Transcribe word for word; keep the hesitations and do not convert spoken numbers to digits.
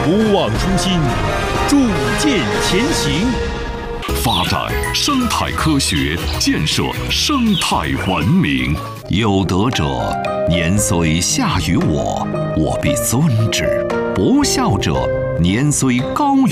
不忘初心，铸剑前行。 发展生态科学，建设生态文明。有德者，年虽下于我，我必尊之；不孝者，年虽高于